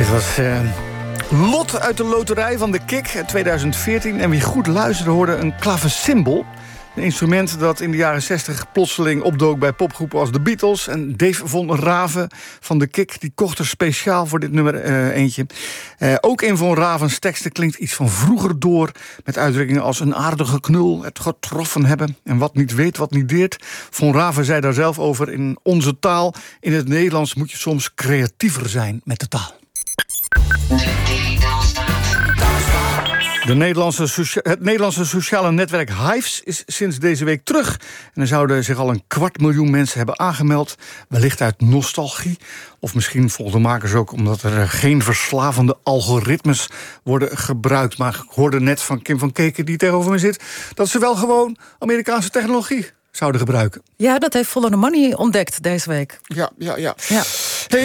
Dit was Lot uit de loterij van de Kik 2014. En wie goed luisterde hoorde een klavecimbal. Een instrument dat in de jaren 60 plotseling opdook bij popgroepen als de Beatles. En Dave von Raven van de Kik die kocht er speciaal voor dit nummer eentje. Ook in von Ravens teksten klinkt iets van vroeger door. Met uitdrukkingen als een aardige knul, het getroffen hebben. En wat niet weet, wat niet deert. Von Raven zei daar zelf over: in onze taal, in het Nederlands moet je soms creatiever zijn met de taal. Het Nederlandse sociale netwerk Hives is sinds deze week terug. En er zouden zich al 250.000 mensen hebben aangemeld. Wellicht uit nostalgie. Of misschien volgens de makers ook omdat er geen verslavende algoritmes worden gebruikt. Maar ik hoorde net van Kim van Keken, die tegenover me zit, dat ze wel gewoon Amerikaanse technologie zouden gebruiken. Ja, dat heeft Follow the Money ontdekt deze week. Ja. Hey,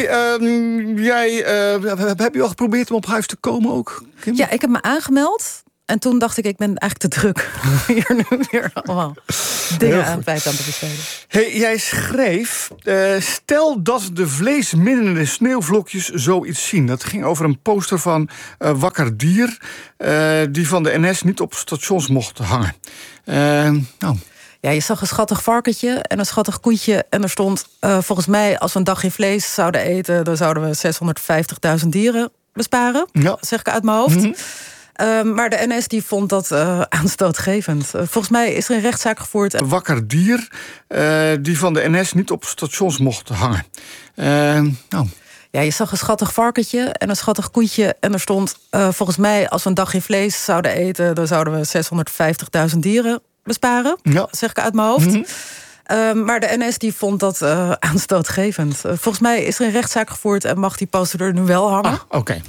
heb je al geprobeerd om op Hives te komen ook, Kim? Ja, ik heb me aangemeld. En toen dacht ik ben eigenlijk te druk. Hier nu weer allemaal dingen aan tijd aan te besteden. Hey, jij schreef, stel dat de vleesminnende sneeuwvlokjes zoiets zien. Dat ging over een poster van Wakker Dier, die van de NS niet op stations mocht hangen. Ja, je zag een schattig varkentje en een schattig koetje. En er stond, volgens mij, als we een dag geen vlees zouden eten, dan zouden we 650.000 dieren besparen. Ja. Zeg ik uit mijn hoofd. Mm-hmm. Maar de NS die vond dat aanstootgevend. Volgens mij is er een rechtszaak gevoerd. Wakker Dier, die van de NS niet op stations mocht hangen. Ja, je zag een schattig varkentje en een schattig koetje. En er stond, volgens mij, als we een dag geen vlees zouden eten, dan zouden we 650.000 dieren besparen. Ja. Zeg ik uit mijn hoofd. Mm-hmm. Maar de NS die vond dat aanstootgevend. Volgens mij is er een rechtszaak gevoerd en mag die poster er nu wel hangen. Oké.